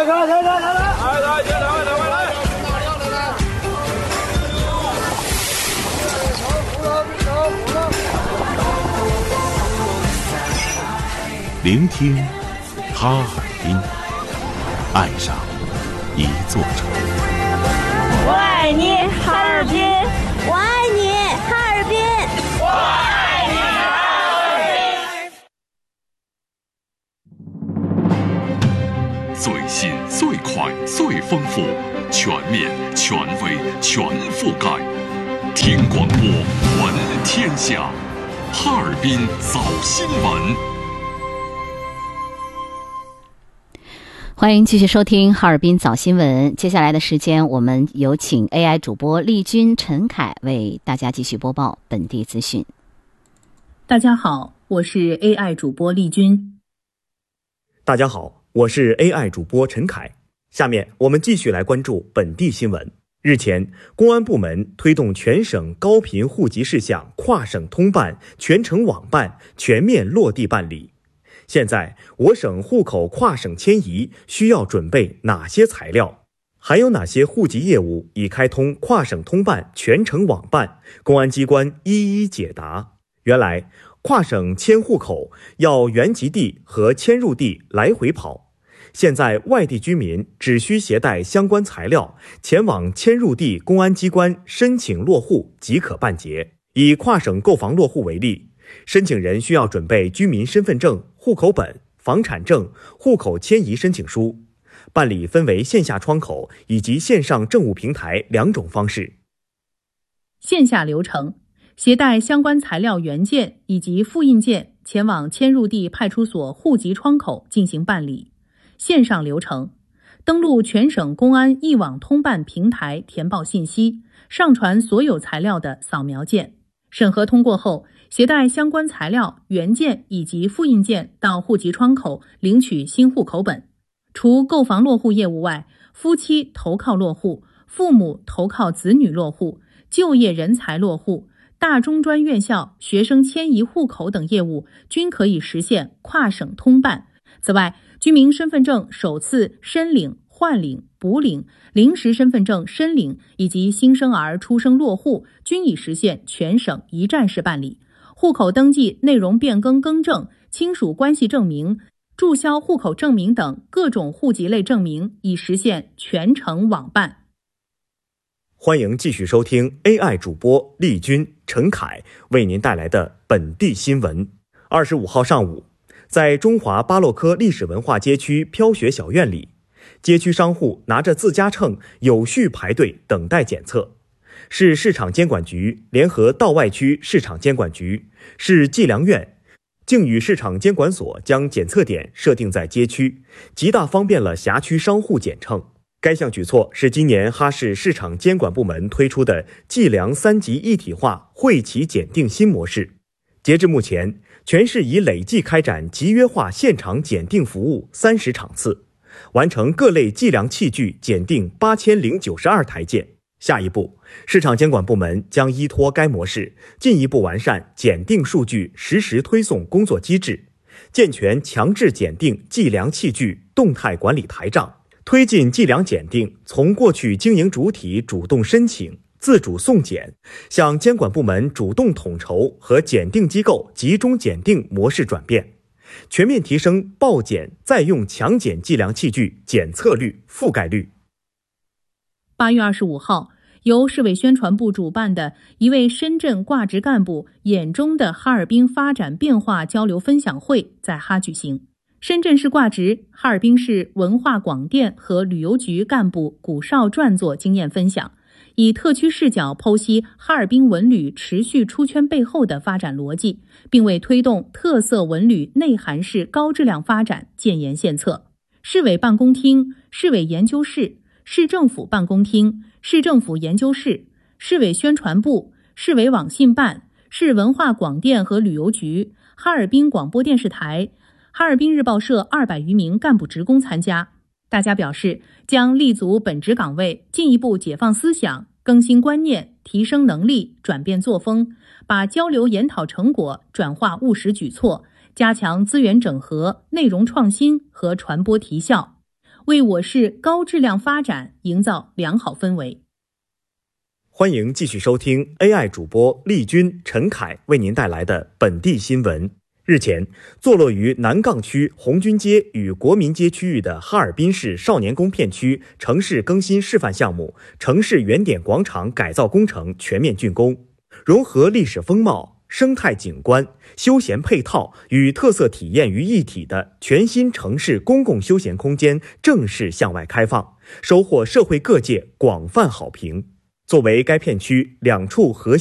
聆听哈尔滨，爱上一座城。 我爱你，哈尔滨！ 我爱你，哈尔滨！ 我爱你， 哈尔滨！最新、最快、最丰富，全面、权威、全覆盖。听广播，闻天下。哈尔滨早新闻。 欢迎继续收听哈尔滨早新闻。接下来的时间，我们有请 AI 主播丽君、陈凯为大家继续播报本地资讯。 大家好，我是 AI 主播丽君。 大家好，我是 AI 主播陈凯。下面我们继续来关注本地新闻。日前，公安部门推动全省高频户籍事项跨省通办、全程网办全面落地办理。现在，我省户口跨省迁移需要准备哪些材料？还有哪些户籍业务已开通跨省通办、全程网办？公安机关一一解答。原来，跨省迁户口要原籍地和迁入地来回跑，现在外地居民只需携带相关材料前往迁入地公安机关申请落户即可办结。以跨省购房落户为例，申请人需要准备居民身份证、户口本、房产证、户口迁移申请书。办理分为线下窗口以及线上政务平台两种方式。 线下流程，携带相关材料原件以及复印件前往迁入地派出所户籍窗口进行办理。线上流程，登录全省公安一网通办平台填报信息，上传所有材料的扫描件。审核通过后，携带相关材料原件以及复印件到户籍窗口领取新户口本。除购房落户业务外，夫妻投靠落户、父母投靠子女落户、就业人才落户、大中专院校学生迁移户口等业务均可以实现跨省通办。此外，居民身份证首次申领、换领、补领、临时身份证申领以及新生儿出生落户均已实现全省一站式办理。户口登记内容变更更正、亲属关系证明、注销户口证明等各种户籍类证明已实现全程网办。 欢迎继续收听 AI 主播丽君、陈凯为您带来的本地新闻。25号上午，在中华巴洛克历史文化街区飘雪小院里，街区商户拿着自家秤有序排队等待检测。市市场监管局联合道外区市场监管局、市计量院、靖宇市场监管所将检测点设定在街区，极大方便了辖区商户检秤。该项举措是今年哈市市场监管部门推出的计量3级一体化会齐检定新模式。截至目前，全市已累计开展集约化现场检定服务30场次，完成各类计量器具检定8092台件。下一步，市场监管部门将依托该模式，进一步完善检定数据实时推送工作机制，健全强制检定计量器具动态管理台账，推进计量检定从过去经营主体主动申请、自主送检，向监管部门主动统筹和检定机构集中检定模式转变，全面提升报检再用强检计量器具检测率、覆盖率。 8月25号，由市委宣传部主办的一位深圳挂职干部眼中的哈尔滨发展变化交流分享会在哈举行。深圳市挂职、哈尔滨市文化广电和旅游局干部古少撰作经验分享，以特区视角剖析哈尔滨文旅持续出圈背后的发展逻辑，并为推动特色文旅内涵式高质量发展建言献策。市委办公厅、市委研究室、市政府办公厅、市政府研究室、市委宣传部、市委网信办、市文化广电和旅游局、哈尔滨广播电视台、哈尔滨日报社200余名干部职工参加。大家表示，将立足本职岗位，进一步解放思想，更新观念，提升能力，转变作风，把交流研讨成果转化务实举措，加强资源整合、内容创新和传播提效。 为我市高质量发展营造良好氛围。 欢迎继续收听 AI 主播丽君、陈凯为您带来的本地新闻。日前，坐落于南岗区红军街与国民街区域的哈尔滨市少年宫片区城市更新示范项目城市原点广场改造工程全面竣工，融合历史风貌、生态景观、休闲配套与特色体验于一体的全新城市公共休闲空间正式向外开放，收获社会各界广泛好评。作为该片区2处核心